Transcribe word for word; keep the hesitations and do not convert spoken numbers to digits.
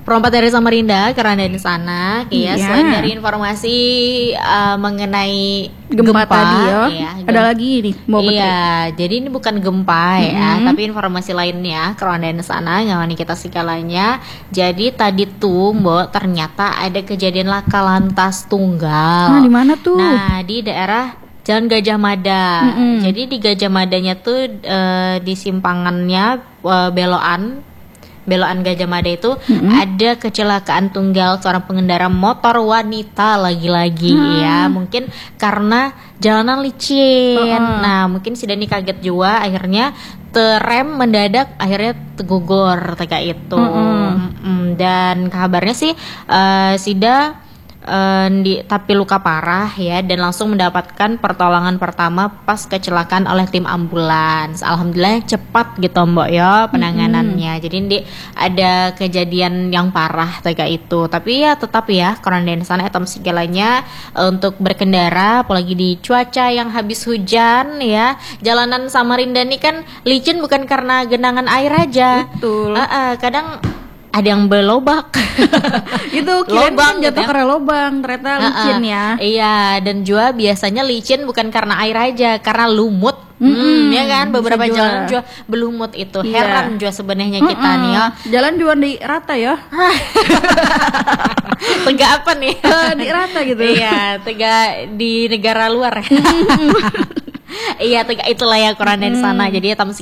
Perompak dari Samarinda karena dari sana. Ya, Iya. selain dari informasi uh, mengenai Gempa, gempa, tadi ya. ya, Ada lagi nih mau iya, jadi ini bukan gempa ya, Mm-mm. tapi informasi lainnya kerondaan sana ngawani kita segalanya. Jadi tadi tuh Mbok ternyata ada kejadian laka lantas tunggal. Nah, di mana tuh? Nah, di daerah Jalan Gajah Mada. Mm-mm. Jadi di Gajah Madanya tuh eh, di simpangannya eh, belokan belokan Gajah Mada itu Mm-mm. ada kecelakaan tunggal seorang pengendara motor wanita lagi-lagi Hmm. ya, mungkin karena jalanan licin. Uh-uh. Nah, mungkin si Dani kaget juga akhirnya terrem mendadak, akhirnya tegugur kayak itu. Mm-mm. Mm-mm. Dan kabarnya sih eh, Sida eh, di, tapi luka parah ya, dan langsung mendapatkan pertolongan pertama pas kecelakaan oleh tim ambulans. Alhamdulillah cepat gitu Mbok ya penanganannya. Jadi di ada kejadian yang parah kayak itu. Tapi ya tetap ya kerondaan sana etam segalanya eh, untuk berkendara apalagi di cuaca yang habis hujan ya. Jalanan Samarinda ini kan licin bukan karena genangan air aja. Betul. Eh, eh, kadang ada yang berlobak. Itu kirain Lobang kan jatuh gitu ya. karena lobang, ternyata licin Uh-uh. ya. Iya, dan juga biasanya licin bukan karena air aja, karena lumut. Mm-mm, Hmm, ya kan beberapa bisa juga. jalan juga berlumut itu. Iya. Heran juga sebenarnya kita nih ya. Jalan juga di rata ya. Tegak apa nih? Eh, di rata gitu. Iya, tegak di negara luar. Iya, tegak itulah ya Koran dari sana. Jadi ya